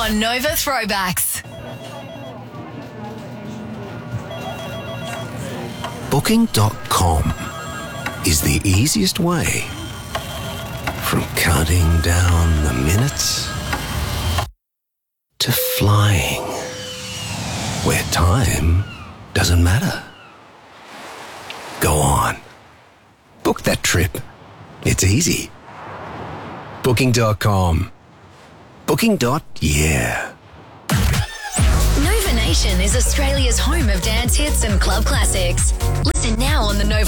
on Nova Throwbacks. Booking.com is the easiest way from counting down the minutes to flying where time doesn't matter. Go on. Book that trip. It's easy. Booking.com. Booking.yeah. Nova Nation is Australia's home of dance hits and club classics. Listen now on the Nova